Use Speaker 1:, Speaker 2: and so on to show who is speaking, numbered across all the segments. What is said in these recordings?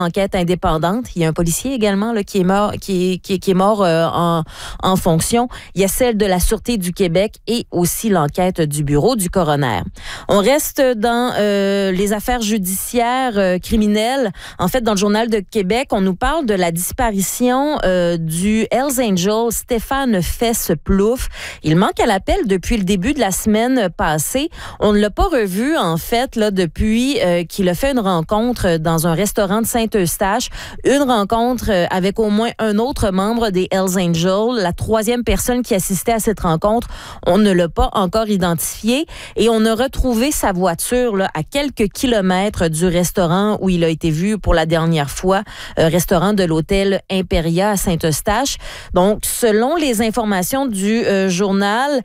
Speaker 1: enquête indépendante. Il y a un policier également là, qui est mort en fonction. Il y a celle de la Sûreté du Québec et aussi l'enquête du bureau du coroner. On reste dans les affaires judiciaires criminelles. En fait, dans le Journal de Québec, on nous parle de la disparition du Hells Angels Stéphane Fesse-Plouffe. Il manque à l'appel depuis le début de la semaine passée. On ne l'a pas revu, en fait, là, depuis qu'il a fait une rencontre dans un restaurant de Saint-Eustache. Une rencontre avec au moins un autre membre des Hells Angels. La troisième personne qui assistait à cette rencontre, on ne l'a pas encore identifié. Et on a retrouvé sa voiture là, à quelques kilomètres du restaurant où il a été vu pour la dernière fois, restaurant de l'hôtel Imperia à Saint-Eustache. Donc, selon les informations du journal,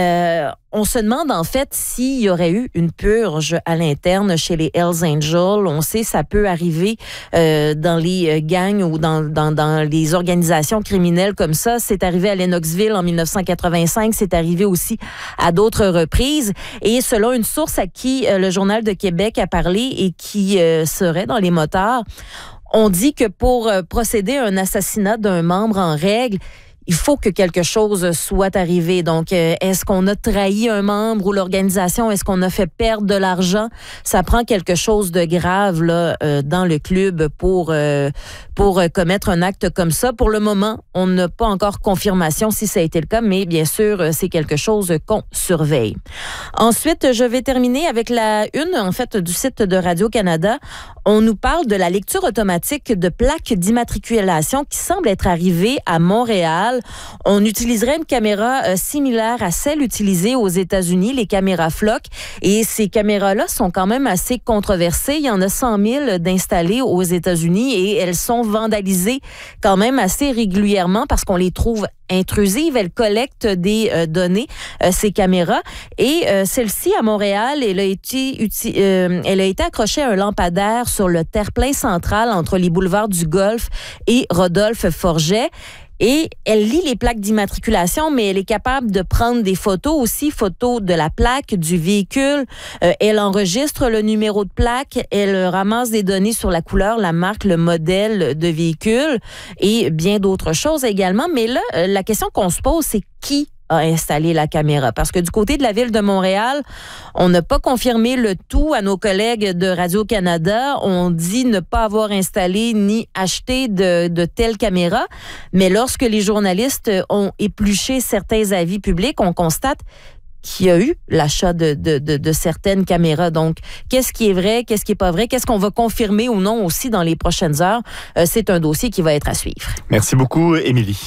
Speaker 1: on se demande en fait s'il y aurait eu une purge à l'interne chez les Hells Angels. On sait ça peut arriver dans les gangs ou dans les organisations criminelles comme ça. C'est arrivé à Lennoxville en 1985. C'est arrivé aussi à d'autres reprises. Et selon une source à qui le Journal de Québec a parlé et qui serait dans les motards, on dit que pour procéder à un assassinat d'un membre en règle, il faut que quelque chose soit arrivé. Donc, est-ce qu'on a trahi un membre ou l'organisation? Est-ce qu'on a fait perdre de l'argent? Ça prend quelque chose de grave là dans le club pour commettre un acte comme ça. Pour le moment, on n'a pas encore confirmation si ça a été le cas, mais bien sûr, c'est quelque chose qu'on surveille. Ensuite, je vais terminer avec la une, en fait, du site de Radio-Canada. On nous parle de la lecture automatique de plaques d'immatriculation qui semble être arrivée à Montréal. On utiliserait une caméra similaire à celle utilisée aux États-Unis, les caméras Flock. Et ces caméras-là sont quand même assez controversées. Il y en a 100 000 d'installées aux États-Unis et elles sont vandalisées quand même assez régulièrement parce qu'on les trouve intrusives. Elles collectent des données, ces caméras. Et celle-ci, à Montréal, elle a été accrochée à un lampadaire sur le terre-plein central entre les boulevards du Golfe et Rodolphe-Forget. Et elle lit les plaques d'immatriculation, mais elle est capable de prendre des photos aussi, photos de la plaque, du véhicule. Elle enregistre le numéro de plaque, elle ramasse des données sur la couleur, la marque, le modèle de véhicule et bien d'autres choses également. Mais là, la question qu'on se pose, c'est qui a installé la caméra? Parce que du côté de la Ville de Montréal, on n'a pas confirmé le tout à nos collègues de Radio-Canada. On dit ne pas avoir installé ni acheté de telles caméras. Mais lorsque les journalistes ont épluché certains avis publics, on constate qu'il y a eu l'achat de certaines caméras. Donc, qu'est-ce qui est vrai, qu'est-ce qui est pas vrai, qu'est-ce qu'on va confirmer ou non aussi dans les prochaines heures? C'est un dossier qui va être à suivre.
Speaker 2: Merci beaucoup, Émilie.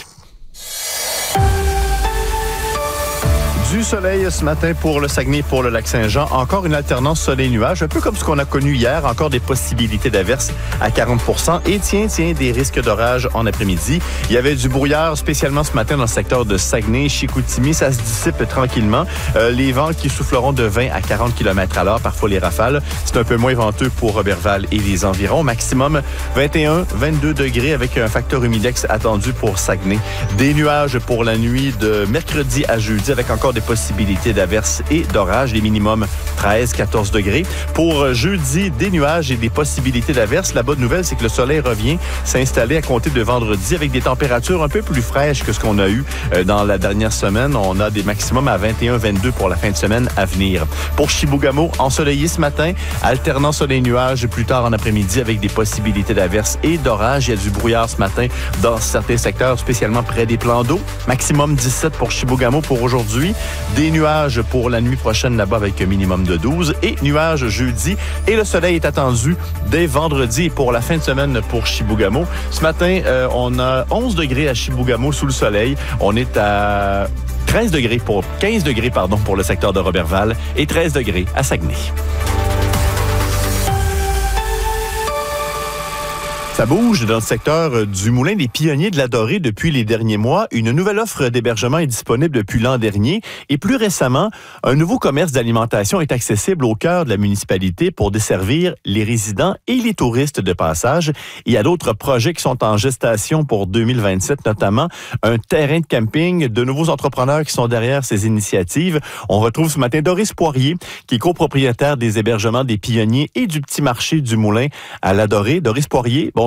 Speaker 2: Du soleil ce matin pour le Saguenay, pour le Lac-Saint-Jean. Encore une alternance soleil-nuage, un peu comme ce qu'on a connu hier. Encore des possibilités d'averses à 40%. Et tiens, des risques d'orage en après-midi. Il y avait du brouillard spécialement ce matin dans le secteur de Saguenay, Chicoutimi. Ça se dissipe tranquillement. Les vents qui souffleront de 20 à 40 km/h, parfois les rafales. C'est un peu moins venteux pour Roberval et les environs. Maximum 21-22 degrés avec un facteur humidex attendu pour Saguenay. Des nuages pour la nuit de mercredi à jeudi avec encore des possibilités d'averses et d'orages, les minimums 13-14 degrés. Pour jeudi, des nuages et des possibilités d'averses. La bonne nouvelle, c'est que le soleil revient s'installer à compter de vendredi avec des températures un peu plus fraîches que ce qu'on a eu dans la dernière semaine. On a des maximums à 21-22 pour la fin de semaine à venir. Pour Chibougamau, ensoleillé ce matin, alternant soleil-nuage plus tard en après-midi avec des possibilités d'averses et d'orages. Il y a du brouillard ce matin dans certains secteurs, spécialement près des plans d'eau. Maximum 17 pour Chibougamau pour aujourd'hui. Des nuages pour la nuit prochaine là-bas avec un minimum de 12 et nuages jeudi. Et le soleil est attendu dès vendredi pour la fin de semaine pour Chibougamau. Ce matin, on a 11 degrés à Chibougamau sous le soleil. On est à 15 degrés pour le secteur de Roberval et 13 degrés à Saguenay. Ça bouge dans le secteur du Moulin des Pionniers de la Dorée depuis les derniers mois. Une nouvelle offre d'hébergement est disponible depuis l'an dernier. Et plus récemment, un nouveau commerce d'alimentation est accessible au cœur de la municipalité pour desservir les résidents et les touristes de passage. Il y a d'autres projets qui sont en gestation pour 2027, notamment un terrain de camping, de nouveaux entrepreneurs qui sont derrière ces initiatives. On retrouve ce matin Doris Poirier, qui est copropriétaire des hébergements des Pionniers et du Petit Marché du Moulin à la Dorée. Doris Poirier, bon.